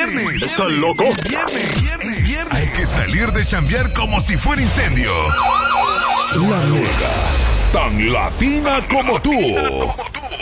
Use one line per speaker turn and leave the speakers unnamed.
viernes.
¿Estás loco?
Es viernes. Hay que salir de chambear como si fuera incendio.
La Mega, tan latina como tú.